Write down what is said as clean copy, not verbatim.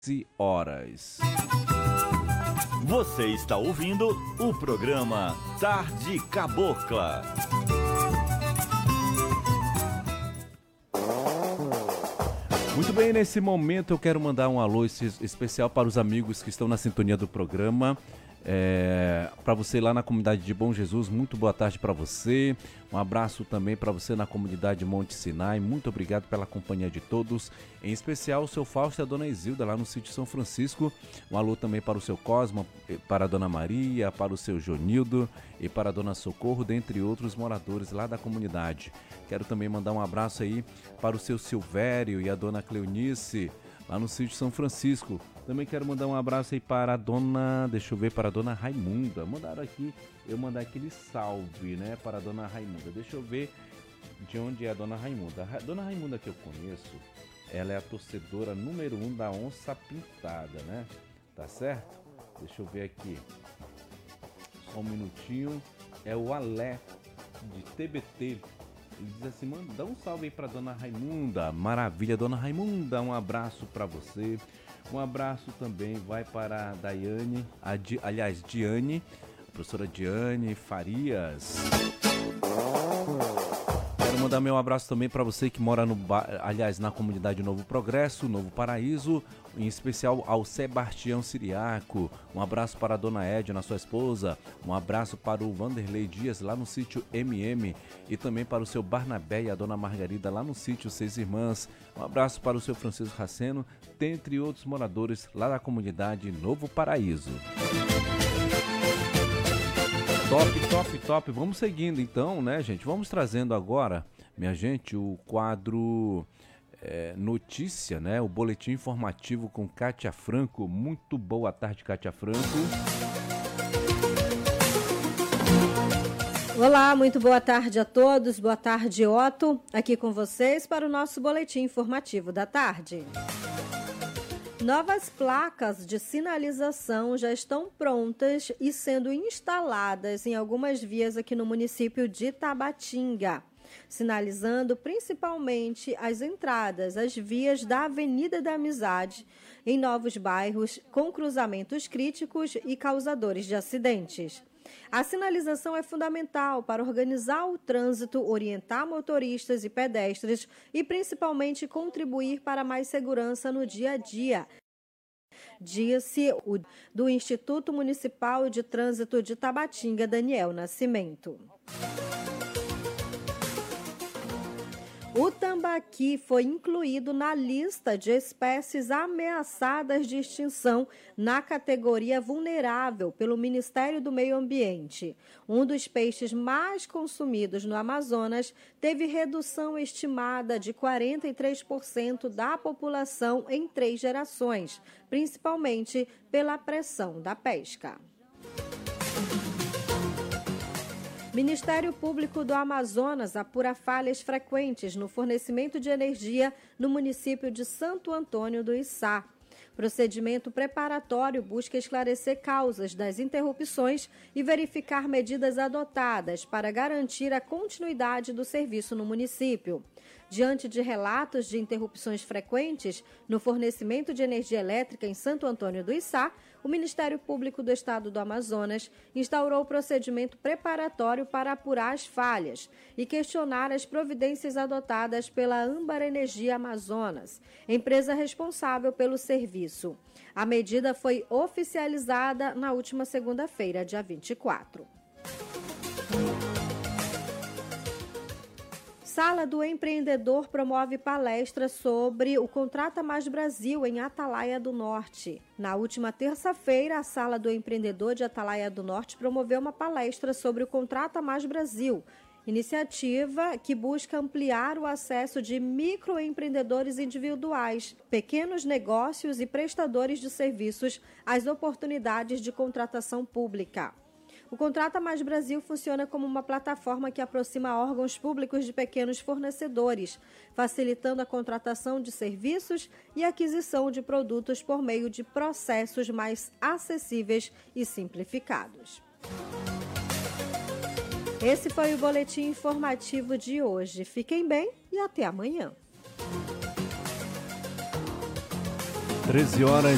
horas. Você está ouvindo o programa Tarde Cabocla. Muito bem, nesse momento eu quero mandar um alô especial para os amigos que estão na sintonia do programa. Para você lá na comunidade de Bom Jesus, muito boa tarde para você. Um abraço também para você na comunidade Monte Sinai. Muito obrigado pela companhia de todos, em especial o seu Fausto e a dona Isilda lá no sítio São Francisco. Um alô também para o seu Cosma, para a dona Maria, para o seu Jonildo e para a dona Socorro, dentre outros moradores lá da comunidade. Quero também mandar um abraço aí para o seu Silvério e a dona Cleonice lá no sítio São Francisco. Também quero mandar um abraço aí para a dona, para a dona Raimunda. Mandaram aqui, eu mandar aquele salve, né, para a dona Raimunda. Deixa eu ver de onde é a dona Raimunda. A dona Raimunda que eu conheço, ela é a torcedora número 1 da Onça Pintada, né? Tá certo? Deixa eu ver aqui. Só um minutinho. É o Alé de TBT. Ele diz assim, mano, dá um salve aí pra dona Raimunda. Maravilha, dona Raimunda, um abraço pra você. Um abraço também vai para a Daiane, Diane, a professora Diane Farias. Quero mandar meu abraço também para você que mora na comunidade Novo Progresso, Novo Paraíso, em especial ao Sebastião Siriaco. Um abraço para a dona Edna, sua esposa. Um abraço para o Vanderlei Dias, lá no sítio MM. E também para o seu Barnabé e a dona Margarida, lá no sítio Seis Irmãs. Um abraço para o seu Francisco Raceno, dentre outros moradores lá da comunidade Novo Paraíso. Top. Vamos seguindo então, né, gente? Vamos trazendo agora, minha gente, o quadro Notícia, né? O boletim informativo com Kátia Franco. Muito boa tarde, Kátia Franco. Olá, muito boa tarde a todos. Boa tarde, Otto. Aqui com vocês para o nosso boletim informativo da tarde. Novas placas de sinalização já estão prontas e sendo instaladas em algumas vias aqui no município de Tabatinga, sinalizando principalmente as entradas, as vias da Avenida da Amizade, em novos bairros com cruzamentos críticos e causadores de acidentes. A sinalização é fundamental para organizar o trânsito, orientar motoristas e pedestres e principalmente contribuir para mais segurança no dia a dia, disse o do Instituto Municipal de Trânsito de Tabatinga, Daniel Nascimento. O tambaqui foi incluído na lista de espécies ameaçadas de extinção na categoria vulnerável pelo Ministério do Meio Ambiente. Um dos peixes mais consumidos no Amazonas teve redução estimada de 43% da população em 3 gerações, principalmente pela pressão da pesca. Ministério Público do Amazonas apura falhas frequentes no fornecimento de energia no município de Santo Antônio do Içá. Procedimento preparatório busca esclarecer causas das interrupções e verificar medidas adotadas para garantir a continuidade do serviço no município. Diante de relatos de interrupções frequentes no fornecimento de energia elétrica em Santo Antônio do Içá, o Ministério Público do Estado do Amazonas instaurou o procedimento preparatório para apurar as falhas e questionar as providências adotadas pela Âmbar Energia Amazonas, empresa responsável pelo serviço. A medida foi oficializada na última segunda-feira, dia 24. Sala do Empreendedor promove palestra sobre o Contrata Mais Brasil em Atalaia do Norte. Na última terça-feira, a Sala do Empreendedor de Atalaia do Norte promoveu uma palestra sobre o Contrata Mais Brasil, iniciativa que busca ampliar o acesso de microempreendedores individuais, pequenos negócios e prestadores de serviços às oportunidades de contratação pública. O Contrata Mais Brasil funciona como uma plataforma que aproxima órgãos públicos de pequenos fornecedores, facilitando a contratação de serviços e aquisição de produtos por meio de processos mais acessíveis e simplificados. Esse foi o boletim informativo de hoje. Fiquem bem e até amanhã. 13 horas